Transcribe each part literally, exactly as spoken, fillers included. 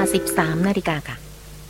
สิบสามนาฬิกาค่ะ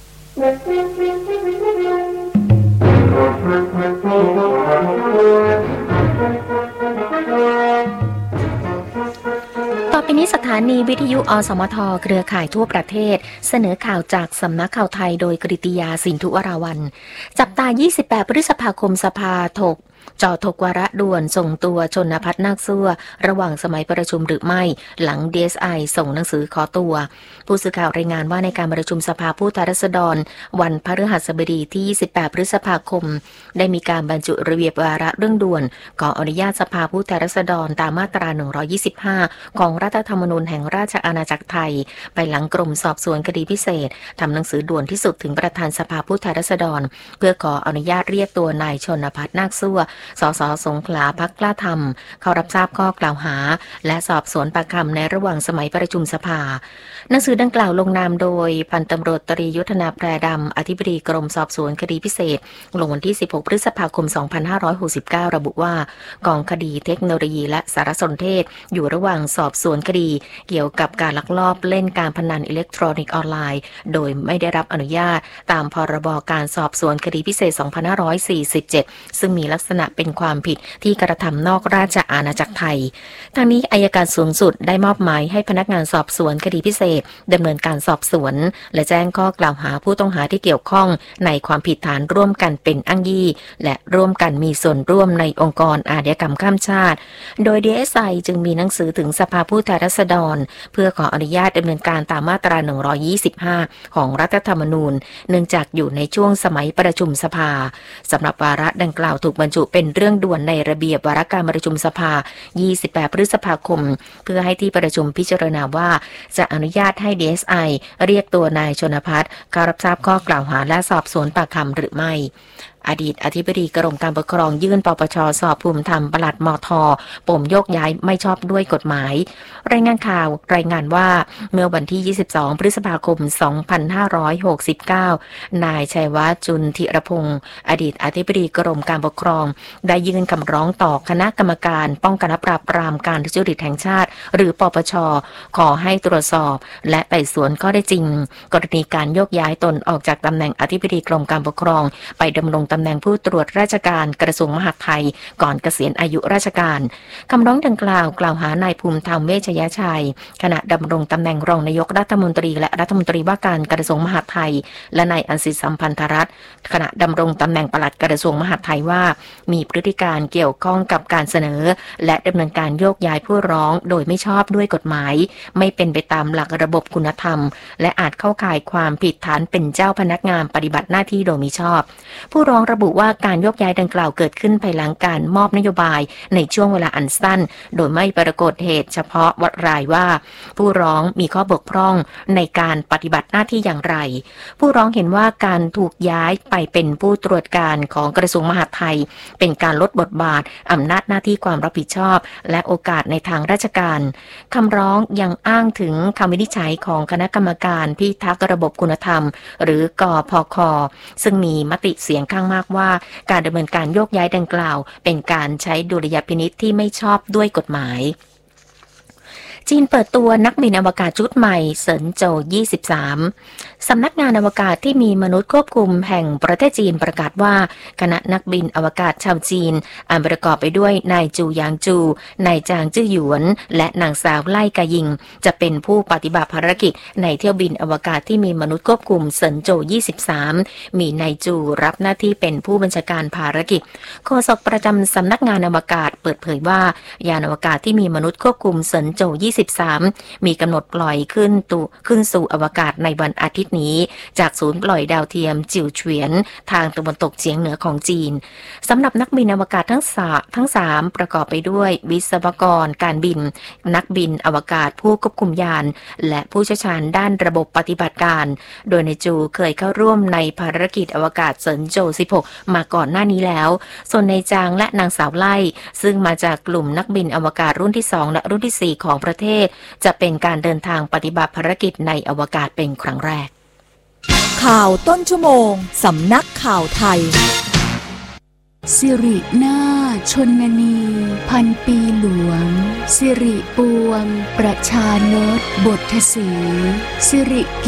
ต่อไปนี้สถานีวิทยุอสมทเครือข่ายทั่วประเทศเสนอข่าวจากสำนักข่าวไทยโดยกฤติยาสินธุวราวัลย์จับตายี่สิบแปดพฤษภาคมสภาถกจอถกวาระด่วนส่งตัวชนภัทรนาคซั่วระหว่างสมัยประชุมหรือไม่หลัง ดี เอส ไอ ส่งหนังสือขอตัวผู้สื่อข่าวรายงานว่าในการประชุมสภาผู้แทนราษฎรวันพฤหัสบดีที่ยี่สิบแปดพฤษภาคมได้มีการบรรจุระเบียบวาระเรื่องด่วนขออนุญาตสภาผู้แทนราษฎรตามมาตราหนึ่งร้อยยี่สิบห้าของรัฐธรรมนูญแห่งราชอาณาจักรไทยไปหลังกรมสอบสวนคดีพิเศษทำหนังสือด่วนที่สุดถึงประธานสภาผู้แทนราษฎรเพื่อขออนุญาตเรียกตัวนายชนภัทรนาคซั่วสสสงขลาพรรคกล้าธรรมเข้ารับทราบข้อกล่าวหาและสอบสวนปากคำในระหว่างสมัยประชุมสภาหนังสือดังกล่าวลงนามโดยพันตำรวจตรียุทธนาแพรดำอธิบดีกรมสอบสวนคดีพิเศษลงวันที่สิบหกพฤษภาคมสองพันห้าร้อยหกสิบเก้าระบุว่ากองคดีเทคโนโลยีและสารสนเทศอยู่ระหว่างสอบสวนคดีเกี่ยวกับการลักลอบเล่นการพนันอิเล็กทรอนิกส์ออนไลน์โดยไม่ได้รับอนุญาตตามพรบการสอบสวนคดีพิเศษสองพันห้าร้อยสี่สิบเจ็ดซึ่งมีลักษณะเป็นความผิดที่กระทำนอกราชอาณาจักรไทยทางนี้อัยการสูงสุดได้มอบหมายให้พนักงานสอบสวนคดีพิเศษดำเนินการสอบสวนและแจ้งข้อกล่าวหาผู้ต้องหาที่เกี่ยวข้องในความผิดฐานร่วมกันเป็นอ้างยี่และร่วมกันมีส่วนร่วมในองค์กรอาชญากรรมข้ามชาติโดย ดี เอส ไอ จึงมีหนังสือถึงสภาผู้แทนราษฎรเพื่อขออนุญาตดำเนินการตามมาตราหนึ่งร้อยยี่สิบห้าของรัฐธรรมนูญเนื่องจากอยู่ในช่วงสมัยประชุมสภาสำหรับวาระดังกล่าวถูกบรรจุเป็นเรื่องด่วนในระเบียบวาระการประชุมสภายี่สิบแปดพฤษภาคมเพื่อให้ที่ประชุมพิจารณาว่าจะอนุญาตให้ ดี เอส ไอ เรียกตัวนายชนภัทรเข้ารับทราบข้อกล่าวหาและสอบสวนปากคำหรือไม่อดีตอธิบดีกรมการปกครองยื่นปปช.สอบภูมิธรรมปลัดมท.ปมโยกย้ายไม่ชอบด้วยกฎหมายรายงานข่าวรายงานว่าเมื่อวันที่ยี่สิบสองพฤษภาคมสองพันห้าร้อยหกสิบเก้านายชัยวัฒน์จุนธิรพงศ์อดีตอธิบดีกรมการปกครองได้ยื่นคำร้องต่อคณะกรรมการป้องกันและปราบปรามการทุจริตแห่งชาติหรือปปช.ขอให้ตรวจสอบและไต่สวนข้อได้จริงกรณีการโยกย้ายตนออกจากตำแหน่งอธิบดีกรมการปกครองไปดำรงตำแหน่งผู้ตรวจราชการกระทรวงมหาดไทยก่อนเกษียณอายุราชการคำร้องดังกล่าวกล่าวหานายภูมิธรรมเวชยชัยขณะดำรงตำแหน่งรองนายกรัฐมนตรีและรัฐมนตรีว่าการกระทรวงมหาดไทยและนายอันสิทธิสัมพันธรัตน์ขณะดำรงตำแหน่งปลัดกระทรวงมหาดไทยว่ามีพฤติการเกี่ยวข้องกับการเสนอและดำเนินการโยกย้ายผู้ร้องโดยไม่ชอบด้วยกฎหมายไม่เป็นไปตามหลักระบบคุณธรรมและอาจเข้าข่ายความผิดฐานเป็นเจ้าพนักงานปฏิบัติหน้าที่โดยมิชอบผู้ร้องระบุว่าการโยกย้ายดังกล่าวเกิดขึ้นภายหลังการมอบนโยบายในช่วงเวลาอันสั้นโดยไม่ปรากฏเหตุเฉพาะวัดรายว่าผู้ร้องมีข้อบกพร่องในการปฏิบัติหน้าที่อย่างไรผู้ร้องเห็นว่าการถูกย้ายไปเป็นผู้ตรวจการของกระทรวงมหาดไทยเป็นการลดบทบาทอำนาจหน้าที่ความรับผิดชอบและโอกาสในทางราชการคำร้องยังอ้างถึงคำวินิจฉัยของคณะกรรมการพิทักษ์ระบบคุณธรรมหรือกพค.ซึ่งมีมติเสียงข้างมากว่าการดำเนินการโยกย้ายดังกล่าวเป็นการใช้ดุลยพินิจที่ไม่ชอบด้วยกฎหมายจีนเปิดตัวนักบินอวกาศชุดใหม่เซินโจวยี่สิบสามสำนักงานอวกาศที่มีมนุษย์ควบคุมแห่งประเทศจีนประกาศว่าคณะนักบินอวกาศชาวจีนอันประกอบไปด้วยนายจูหยางจูนายจางจื้อหยวนและนางสาวไล่กายิงจะเป็นผู้ปฏิบัติภารกิจในเที่ยวบินอวกาศที่มีมนุษย์ควบคุมเซินโจวยี่สิบสามมีนายจูรับหน้าที่เป็นผู้บัญชาการภารกิจโฆษกประจำสำนักงานอวกาศเปิดเผยว่ายานอวกาศที่มีมนุษย์ควบคุมเซินโจวยี่สิบสามมีกำหนดปล่อยขึ้นตุขึ้นสู่อวกาศในวันอาทิตย์นี้จากศูนย์ปล่อยดาวเทียมจิ๋วเฉวียนทางตะวันตกเฉียงเหนือของจีนสำหรับนักบินอวกาศทั้งสามทั้งสามประกอบไปด้วยวิศวกรการบินนักบินอวกาศผู้ควบคุมยานและผู้เชี่ยวชาญด้านระบบปฏิบัติการโดยนายจูเคยเข้าร่วมในภารกิจอวกาศเซินโจวสิบหกมาก่อนหน้านี้แล้วส่วนนายจางและนางสาวไล่ซึ่งมาจากกลุ่มนักบินอวกาศรุ่นที่สองและรุ่นที่สี่ของประเทศจะเป็นการเดินทางปฏิบัติภารกิจในอวกาศเป็นครั้งแรกข่าวต้นชั่วโมงสำนักข่าวไทยสิรินาชนนีพันปีหลวงสิริปวงประชานตบทศรีสิริกิจ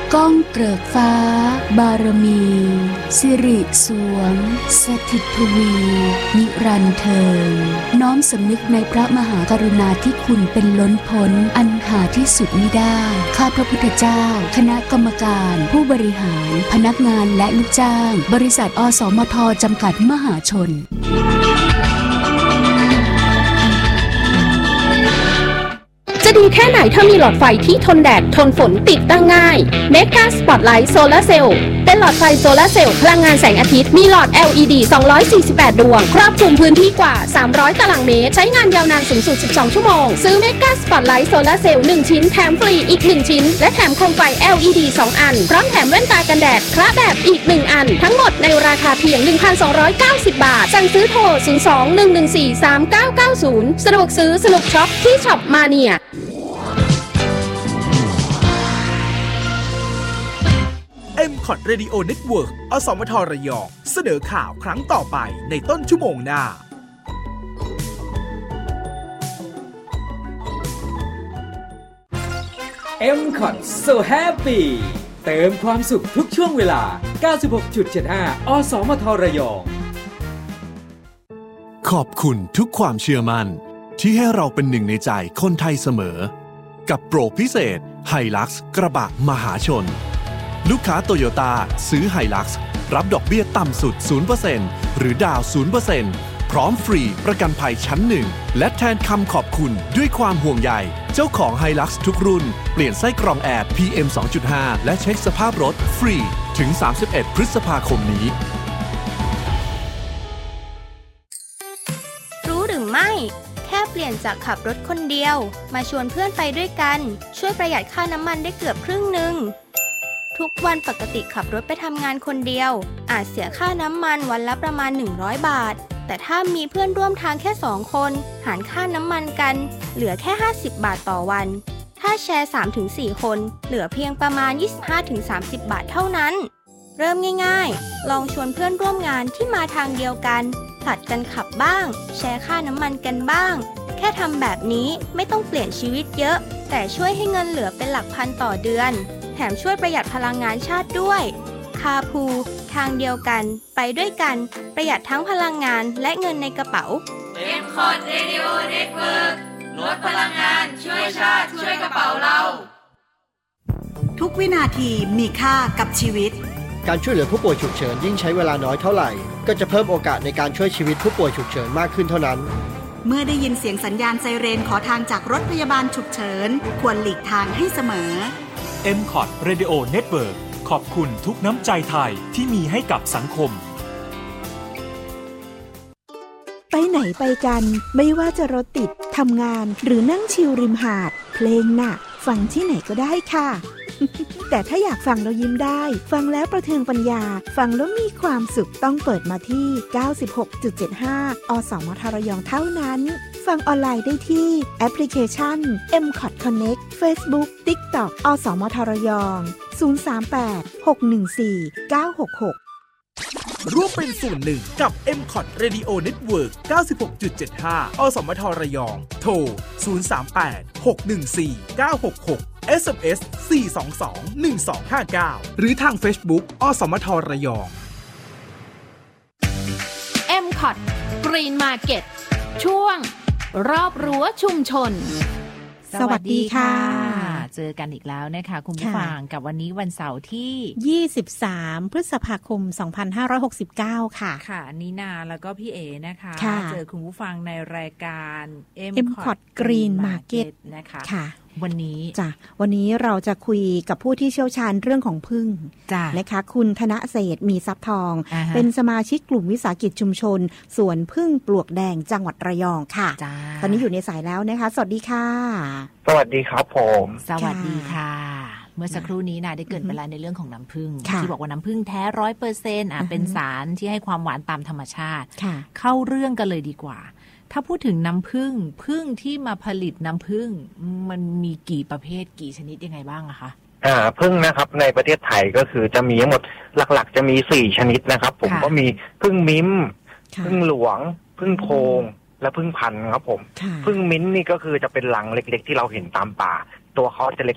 ก้องเกริกฟ้าบารมีสิริสวงสถิตทวีนิรันดร์เทินน้อมสำนึกในพระมหากรุณาธิคุณเป็นล้นพ้นอันหาที่สุดมิได้ข้าพระพุทธเจ้าคณะกรรมการผู้บริหารพนักงานและลูกจ้างบริษัทอสมทจำกัดมหาชนจะดีแค่ไหนถ้ามีหลอดไฟที่ทนแดดทนฝนติดตั้งง่าย Mega Spotlight Solar Cell เป็นหลอดไฟโซลาร์เซลล์พลังงานแสงอาทิตย์มีหลอด แอล อี ดี สองร้อยสี่สิบแปด ดวงครอบคลุมพื้นที่กว่าสามร้อยตารางเมตรใช้งานยาวนานสูงสุดสิบสองชั่วโมงซื้อ Mega Spotlight Solar Cell หนึ่งชิ้นแถมฟรีอีกหนึ่งชิ้นและแถมโคมไฟ แอล อี ดี สองอันพร้อมแถมแว่นตากันแดดคละแบบอีกหนึ่งอันทั้งหมดในราคาเพียง หนึ่งพันสองร้อยเก้าสิบ บาทสั่งซื้อโทรศูนย์ สอง หนึ่ง หนึ่ง สี่ สาม เก้า เก้า ศูนย์สะดวกซื้อสนุกช็อปที่ช็อปมาเนียเอ็ม คอท Radio Network อสมทระยองเสนอข่าวครั้งต่อไปในต้นชั่วโมงหน้าเอ็ม คอท So Happy เติมความสุขทุกช่วงเวลา เก้าสิบหกจุดเจ็ดห้า อสมทระยองขอบคุณทุกความเชื่อมั่นที่ให้เราเป็นหนึ่งในใจคนไทยเสมอกับโปรพิเศษ Hilux กระบะมหาชนลูกค้าโตโยต้าซื้อ Hilux รับดอกเบี้ยต่ำสุด ศูนย์เปอร์เซ็นต์ หรือดาว ศูนย์เปอร์เซ็นต์ พร้อมฟรีประกันภัยชั้นหนึ่งและแทนคำขอบคุณด้วยความห่วงใยเจ้าของ Hilux ทุกรุ่นเปลี่ยนไส้กรองแอร์ พี เอ็ม สองจุดห้า และเช็คสภาพรถฟรีถึง สามสิบเอ็ด พฤษภาคมนี้รู้หรือไม่แค่เปลี่ยนจากขับรถคนเดียวมาชวนเพื่อนไปด้วยกันช่วยประหยัดค่าน้ำมันได้เกือบครึ่งหนึ่งทุกวันปกติขับรถไปทำงานคนเดียวอาจเสียค่าน้ำมันวันละประมาณหนึ่งร้อยบาทแต่ถ้ามีเพื่อนร่วมทางแค่สองคนหารค่าน้ำมันกันเหลือแค่ห้าสิบบาทต่อวันถ้าแชร์ สามถึงสี่ คนเหลือเพียงประมาณ ยี่สิบห้าถึงสามสิบ บาทเท่านั้นเริ่มง่ายๆลองชวนเพื่อนร่วมงานที่มาทางเดียวกันผลัดกันขับบ้างแชร์ค่าน้ำมันกันบ้างแค่ทำแบบนี้ไม่ต้องเปลี่ยนชีวิตเยอะแต่ช่วยให้เงินเหลือเป็นหลักพันต่อเดือนแถมช่วยประหยัดพลังงานชาติด้วยคาพูทางเดียวกันไปด้วยกันประหยัดทั้งพลังงานและเงินในกระเป๋าเอ็ม คอท Radio Network ลดพลังงานช่วยชาติช่วยกระเป๋าเราทุกวินาทีมีค่ากับชีวิตการช่วยเหลือผู้ป่วยฉุกเฉินยิ่งใช้เวลาน้อยเท่าไหร่ก็จะเพิ่มโอกาสในการช่วยชีวิตผู้ป่วยฉุกเฉินมากขึ้นเท่านั้นเมื่อได้ยินเสียงสัญญาณไซเรนขอทางจากรถพยาบาลฉุกเฉินควรหลีกทางให้เสมอเอ็ม คอท Radio Network ขอบคุณทุกน้ำใจไทยที่มีให้กับสังคมไปไหนไปกันไม่ว่าจะรถติดทำงานหรือนั่งชิลริมหาดเพลงน่ะฟังที่ไหนก็ได้ค่ะ แต่ถ้าอยากฟังแล้วยิ้มได้ฟังแล้วประเทืองปัญญาฟังแล้วมีความสุขต้องเปิดมาที่ เก้าสิบหกจุดเจ็ดห้า อสมทระยองเท่านั้นฟังออนไลน์ได้ที่แอปพลิเคชัน เอ็ม คอท Connect Facebook TikTok อสมทระยองศูนย์ สาม แปด หก หนึ่ง สี่ เก้า หก หกร่วมเป็นส่วนหนึ่งกับ เอ็ม คอท Radio Network เก้าสิบหกจุดเจ็ดห้า อสมทระยองโทรศูนย์ สาม แปด หก หนึ่ง สี่ เก้า หก หก เอส เอ็ม เอส สี่ สอง สอง หนึ่ง สอง ห้า เก้า หรือทาง Facebook อสมทระยองเอ็ม คอท Green Market ช่วงรอบรั้วชุมชนสวัสดีค่ะเจอกันอีกแล้วนะคะคุณผู้ฟังกับวันนี้วันเสาร์ที่ยี่สิบสามพฤษภาคมสองพันห้าร้อยหกสิบเก้าค่ะค่ะนีนาแล้วก็พี่เอนะคะเจอคุณผู้ฟังในรายการ เอ็ม คอท Green Market นะคะค่ะวันนี้จ้ะวันนี้เราจะคุยกับผู้ที่เชี่ยวชาญเรื่องของผึ้งนะคะคุณธนเศรษฐ์มีทรัพย์ทองเป็นสมาชิกกลุ่มวิสาหกิจชุมชนสวนผึ้งปลวกแดงจังหวัดระยองค่ะตอนนี้อยู่ในสายแล้วนะคะสวัสดีค่ะสวัสดีครับผมสวัสดีค่ะเมื่อสักครู่นี้นะได้เกิดไปแล้วในเรื่องของน้ำผึ้งที่บอกว่าน้ำผึ้งแท้ร้อยเปอร์เซ็นต์อ่ะเป็นสารที่ให้ความหวานตามธรรมชาติเข้าเรื่องกันเลยดีกว่าถ้าพูดถึงน้ำผึ้งผึ้งที่มาผลิตน้ำผึ้งมันมีกี่ประเภทกี่ชนิดยังไงบ้างอะคะอ่าผึ้งนะครับในประเทศไทยก็คือจะมีทั้งหมดหลักๆจะมีสี่ชนิดนะครับผมก็มีผึ้งมิ้มผึ้งหลวงผึ้งโพงและผึ้งพันธุ์ครับผมผึ้งมิ้นนี่ก็คือจะเป็นหลังเล็กๆที่เราเห็นตามป่าตัวเขาจะเล็ก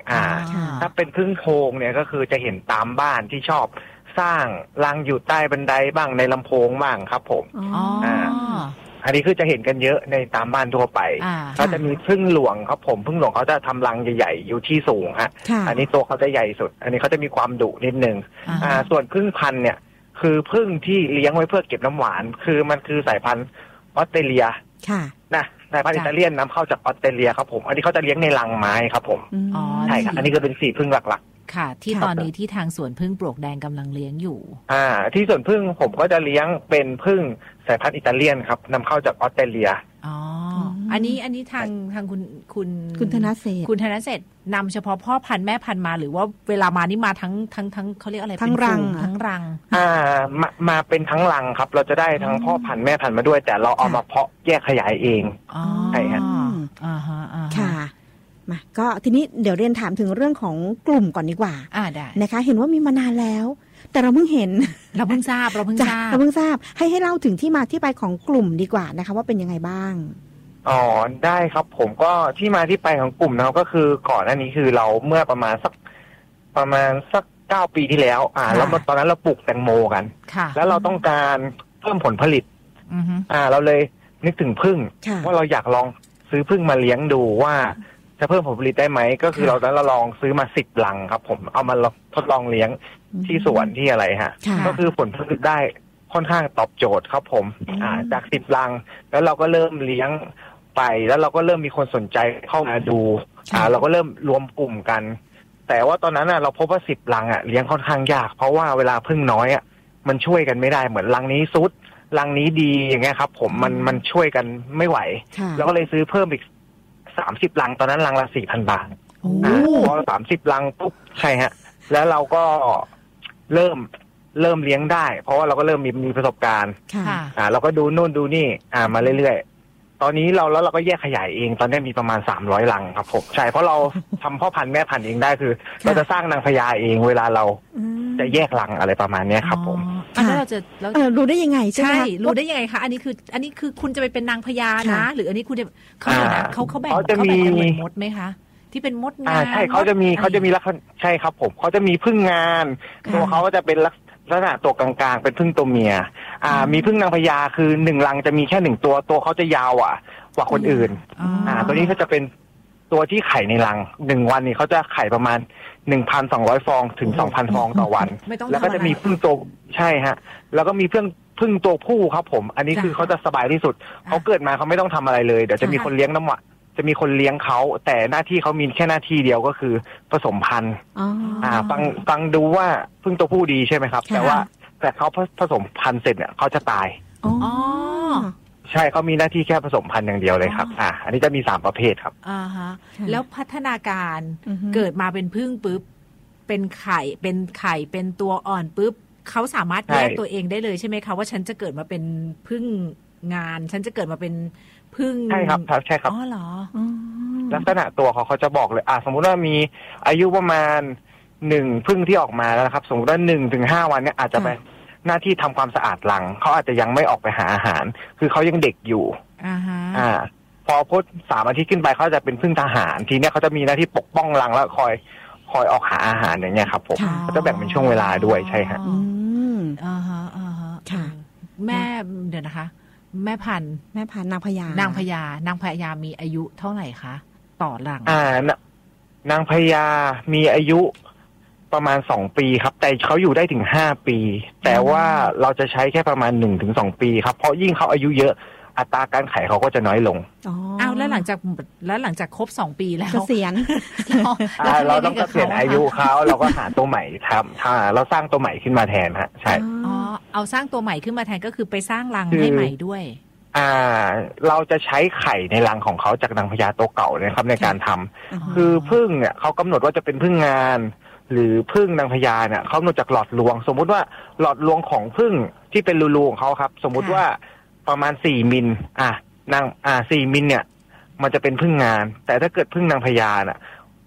อ่าถ้าเป็นพึ่งโพรงเนี่ยก็คือจะเห็นตามบ้านที่ชอบสร้างรังอยู่ใต้บันไดบ้างในลำโพงบ้างครับผมอ่าอันนี้คือจะเห็นกันเยอะในตามบ้านทั่วไปก็จะมีพึ่งหลวงครับผมพึ่งหลวงเขาจะทำรังใหญ่ๆอยู่ที่สูงฮะอันนี้ตัวเขาจะใหญ่สุดอันนี้เขาจะมีความดุนิดนึงอ่าส่วนพึ่งพันธุ์เนี่ยคือพึ่งที่เลี้ยงไว้เพื่อเก็บน้ำหวานคือมันคือสายพันธุ์ออสเตรเลียนะสายพันธุ์อิตาเลียนนำเข้าจากออสเตรเลียครับผมอันนี้เขาจะเลี้ยงในรังไม้ครับผมใช่ครับอันนี้ก็เป็นสี่พึ่งหลักๆค่ะที่ตอนนี้ที่ทางสวนพึ่งปลวกแดงกำลังเลี้ยงอยู่อ่าที่สวนพึ่งผมก็จะเลี้ยงเป็นพึ่งสายพันธุ์อิตาเลียนครับนำเข้าจากออสเตรเลียอ๋ออันนี้อันนี้ทางทางคุณคุณคุณธนเศรษฐ์คุณธนเศรษฐ์นำเฉพาะพ่อพันธุ์แม่พันธุ์มาหรือว่าเวลามานี่มาทั้งทั้งทั้งเขาเรียกอะไรทั้งรังทั้งรังอ่ามามาเป็นทั้งรังครับเราจะได้ทั้งพ่อพันธุ์แม่พันธุ์มาด้วยแต่เราเอามาเพาะแยกขยายเองใช่ครับอ่าฮะค่ะมาก็ทีนี้เดี๋ยวเรียนถามถึงเรื่องของกลุ่มก่อนดีกว่าอ่าได้นะคะเห็นว่ามีมานานแล้วแต่เราเพิ่งเห็นเราเพิ่งทราบเราเพิ่งทราบเราเพิ่งทราบให้ให้เล่าถึงที่มาที่ไปของกลุ่มดีกว่านะคะว่าเป็นยังไงบ้างอ๋อได้ครับผมก็ที่มาที่ไปของกลุ่มเราก็คือก่อนหน้านี้คือเราเมื่อประมาณสักประมาณสักเก้าปีที่แล้วอ่าแล้วตอนนั้นเราปลูกแตงโมกันแล้วเราต้องการเพิ่มผลผลิตอ่าเราเลยนึกถึงผึ้งว่าเราอยากลองซื้อผึ้งมาเลี้ยงดูว่าจะเพิ่มผลผลิตได้ไหมก็คือเราแล้วเราลองซื้อมาสิบลังครับผมเอามาทดลองเลี้ยงที่สวนที่อะไรฮะก็คือผลผลิตได้ค่อนข้างตอบโจทย์ครับผมอ่าจากสิบลังแล้วเราก็เริ่มเลี้ยงไปแล้วเราก็เริ่มมีคนสนใจเข้ามาดูอ่าเราก็เริ่มรวมกลุ่มกันแต่ว่าตอนนั้นอ่ะเราพบว่าสิบลังอ่ะเลี้ยงค่อนข้างยากเพราะว่าเวลาผึ้งน้อยอ่ะมันช่วยกันไม่ได้เหมือนลังนี้ซุดลังนี้ดีอย่างเงี้ยครับผมมันมันช่วยกันไม่ไหวแล้วก็เลยซื้อเพิ่มอีกสามสิบลังตอนนั้นลังละสี่พันบาทอ่าพอสามสิบลังปุ๊บใช่ฮะแล้วเราก็เริ่มเริ่มเลี้ยงได้เพราะว่าเราก็เริ่มมีมีประสบการณ์อ่าเราก็ดูนู่นดูนี่อ่ามาเรื่อยๆตอนนี้เราแล้วเราก็แยกขยายเองตอนนี้มีประมาณสามร้อยลังครับผมใช่เพราะเราทำพ่อพันธุ์แม่พันธุ์เองได้คือเราจะสร้างนางพญาเองเวลาเราจะแยกลังอะไรประมาณนี้ครับผมแล้วเราจะแล้วรู้ได้ยังไงใช่ไหมรู้ได้ยังไงคะอันนี้คืออันนี้คือคุณจะไปเป็นนางพญานะหรืออันนี้คุณจะเขาเขาเขาแบ่งเขาแบ่งเหมือนมดไหมคะที่เป็นมดงานใช่เขาจะมีเขาจะมีลักษณะใช่ครับผมเขาจะมีพึ่งงานตัวเขาก็จะเป็นลักษณะตัวกลางๆเป็นพึ่งตัวเมียอ่ามีพึ่งนางพญาคือหนึ่งรังจะมีแค่หนึ่งตัวตัวเขาจะยาวอ่ะกว่าคนอื่นอ่าตัวนี้เขาจะเป็นตัวที่ไข่ในรังหนึ่งวันนี้เขาจะไข่ประมาณหนึ่งพันสองร้อยฟองถึงสองพันฟองต่อวันแล้วก็จะมีพึ่งตัวใช่ฮะแล้วก็มีพึ่งพึ่งตัวผู้ครับผมอันนี้คือเขาจะสบายที่สุดเขาเกิดมาเขาไม่ต้องทำอะไรเลยเดี๋ยวจะมีคนเลี้ยงน้ำหวานจะมีคนเลี้ยงเขาแต่หน้าที่เขามีแค่หน้าที่เดียวก็คือผสมพันธุ์อ่าฟังฟังดูว่าพึ่งตัวผู้ดีใช่ไหมครับแต่ว่าแต่เขาผสมพันธุ์เสร็จเนี่ยเขาจะตายอ๋อใช่เขามีหน้าที่แค่ผสมพันธุ์อย่างเดียวเลยครับอ่าอันนี้จะมีสามประเภทครับอ่าฮะแล้วพัฒนาการเกิดมาเป็นพึ่งปุ๊บเป็นไข่เป็นไข่เป็นตัวอ่อนปุ๊บเขาสามารถแยกตัวเองได้เลยใช่ไหมคะว่าฉันจะเกิดมาเป็นพึ่งงานฉันจะเกิดมาเป็นพึ่งใช่ครับใช่ครับอ๋อเหรอลักษณะตัวเขาเขาจะบอกเลยอ่าสมมุติว่ามีอายุประมาณหนึ่งพึ่งที่ออกมาแล้วครับสมมติว่าหนึ่งถึงห้าวันเนี่ยอาจจะไปหน้าที่ทำความสะอาดรังเขาอาจจะยังไม่ออกไปหาอาหารคือเขายังเด็กอยู่อ่าฮะอ่าพอพ้นสามอาทิตย์ขึ้นไปเขาจะเป็นพึ่งทหารทีเนี้ยเขาจะมีหน้าที่ปกป้องรังแล้วคอยคอยออกหาอาหารอย่างเงี้ยครับผมเขาจะแบ่งเป็นช่วงเวลาด้วยใช่ฮะอืมอ่าฮะอ่าฮะค่ะแม่เดี๋ยวนะคะแม่พันธุ์แม่พันธุ์นางพญานางพญานางพญามีอายุเท่าไหร่คะต่อรังอ่านางพญามีอายุประมาณสองปีครับแต่เขาอยู่ได้ถึงห้าปีแต่ว่าเราจะใช้แค่ประมาณหนึ่งถึงสองปีครับเพราะยิ่งเขาอายุเยอะอัตราการไข่เขาก็จะน้อยลงอ้าวแล้วหลังจากแล้วหลังจากครบสองปีแล้วเกษียณเราต้องเกษียณอายุเขาเราก็หาตัวใหม่ทำถ้าเราสร้างตัวใหม่ขึ้นมาแทนฮะใช่อ๋อเอาสร้างตัวใหม่ขึ้นมาแทนก็คือไปสร้างรังให้ใหม่ด้วยอ่าเราจะใช้ไข่ในรังของเขาจากนางพญาตัวเก่าเลยครับในการทำคือพึ่งเนี่ยเขากำหนดว่าจะเป็นพึ่งงานหรือพึ่งนางพญาเนี่ยเขากำหนดจากหลอดรวงสมมุติว่าหลอดรวงของพึ่งที่เป็นรูๆของเขาครับสมมุติว่าประมาณสี่มิลอ่ะนางอ่าสี่มิลเนี่ยมันจะเป็นพึ่งงานแต่ถ้าเกิดพึ่งนางพญาน่ะ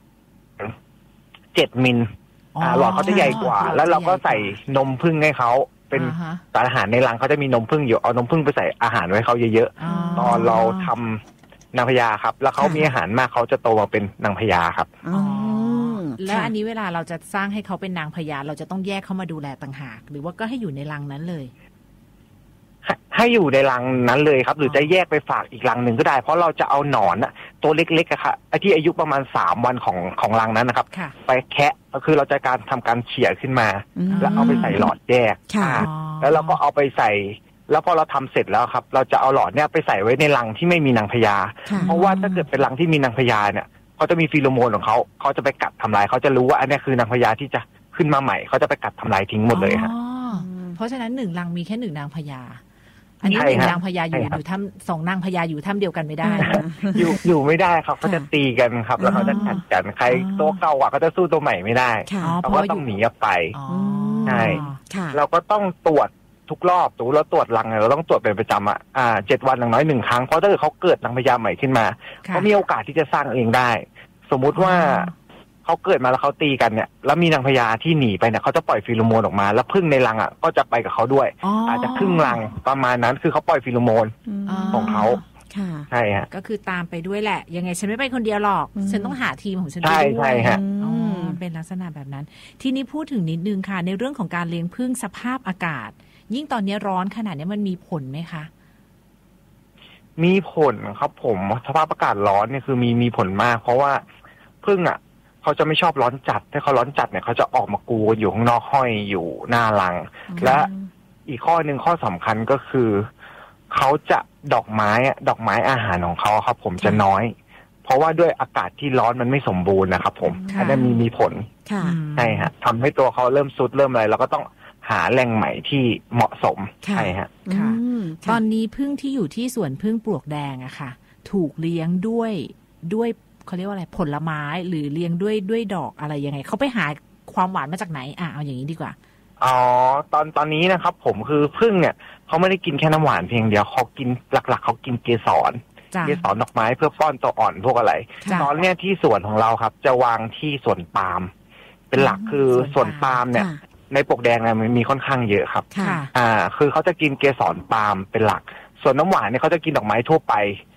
เจ็ดมิลอ่าหลอดเขาจะใหญ่กว่าแล้วเราก็ใส่นมพึ่งให้เขาเป็นสารอาหารในรังเขาจะมีนมพึ่งอยู่เอานมพึ่งไปใส่อาหารไว้เขาเยอะๆตอนเราทำนางพญาครับแล้วเขามีอาหารมากเขาจะโตมาเป็นนางพญาครับอ๋อแล้วอันนี้เวลาเราจะสร้างให้เขาเป็นนางพญาเราจะต้องแยกเขามาดูแลต่างหากหรือว่าก็ให้อยู่ในรังนั้นเลยให้อยู่ในรังนั้นเลยครับหรือจะแยกไปฝากอีกรังหนึ่งก็ได้เพราะเราจะเอาหนอนอะตัวเล็กๆอะค่ะที่อายุประมาณสามวันของของรังนั้นนะครับไปแคะก็คือเราจะการทำการเขี่ยขึ้นมาแล้วเอาไปใส่หลอดแยกแล้วเราก็เอาไปใส่แล้วพอเราทำเสร็จแล้วครับเราจะเอาหลอดเนี่ยไปใส่ไว้ในรังที่ไม่มีนางพญาเพราะว่าถ้าเกิดเป็นรังที่มีนางพญาเนี่ยเขาจะมีฟีโรโมนของเขาเขาจะไปกัดทำลายเขาจะรู้ว่าอันนี้คือนางพญาที่จะขึ้นมาใหม่เขาจะไปกัดทำลายทิ้งหมดเลยครับเพราะฉะนั้นหนึ่งรังมีแค่หนึ่งนางพญาอันนี้หนึ่งนางพญาอยู่อยู่ถ้ำสองนางพญาอยู่ถ้ำเดียวกันไม่ได้อยู่อยู่ไม่ได้ครับเขาจะตีกันครับแล้วเขาจะกัดกันใครตัวเก่าอ่ะเขาจะสู้ตัวใหม่ไม่ได้เขาก็ต้องหนีออกไปใช่เราก็ต้องตรวจทุกรอบตัวเราตรวจรังเราต้องตรวจเป็นประจำอ่ะอ่าเจ็ดวันอย่างน้อยหนึ่งครั้งเพราะถ้าเกิดเขาเกิดนางพญาใหม่ขึ้นมาเขามีโอกาสที่จะสร้างเองได้สมมุติว่าเขาเกิดมาแล้วเขาตีกันเนี่ยแล้วมีนางพญาที่หนีไปเนี่ยเขาจะปล่อยฟีโรโมนออกมาแล้วผึ้งในรังอ่ะก็จะไปกับเขาด้วย อ, อาจจะครึ่งรังประมาณนั้นคือเขาปล่อยฟีโรโมนของเขาใช่ฮะก็คือตามไปด้วยแหละยังไงฉันไม่ไปคนเดียวหรอกฉันต้องหาทีมของฉันไปด้วยใช่ฮะอ๋อเป็นลักษณะแบบนั้นทีนี้พูดถึงนิดนึงค่ะในเรื่องของการเลี้ยงผึ้งสภาพอากาศยิ่งตอนนี้ร้อนขนาดนี้มันมีผลไหมคะมีผลครับผมสภาพอากาศร้อนเนี่ยคือมีมีผลมากเพราะว่าผึ้งอ่ะเขาจะไม่ชอบร้อนจัดถ้าเขาร้อนจัดเนี่ยเขาจะออกมากูอยู่ข้างนอกห้อยอยู่หน้ารังและอีกข้อหนึ่งข้อสำคัญก็คือเขาจะดอกไม้ดอกไม้อาหารของเขาครับผมจะน้อยเพราะว่าด้วยอากาศที่ร้อนมันไม่สมบูรณ์นะครับผมอันนี้มีมีผลใช่ฮะทำให้ตัวเขาเริ่มซุดเริ่มอะไรเราก็ต้องหาแหล่งใหม่ที่เหมาะสมใช่ฮะตอนนี้ผึ้งที่อยู่ที่สวนผึ้งปลวกแดงอะค่ะถูกเลี้ยงด้วยด้วยเขาเรียกว่าอะไรผลไม้หรือเลี้ยงด้วยด้วยดอกอะไรยังไงเขาไปหาความหวานมาจากไหนอ่ะเอาอย่างนี้ดีกว่าอ๋อตอนตอนนี้นะครับผมคือผึ้งเนี่ยเขาไม่ได้กินแค่น้ำหวานเพียงเดียวเขากินหลักๆเขากินเกสรเกสรดอกไม้เพื่อป้อนตัวอ่อนพวกอะไรตอนเนี้ยที่สวนของเราครับจะวางที่สวนปาล์มเป็นหลักคือสวนปาล์มเนี่ยในปลวกแดงเนี่ยมันมีค่อนข้างเยอะครับอ่าคือเขาจะกินเกสรปาล์มเป็นหลักส่วนน้ำหวานเนี่ยเขาจะกินดอกไม้ทั่วไป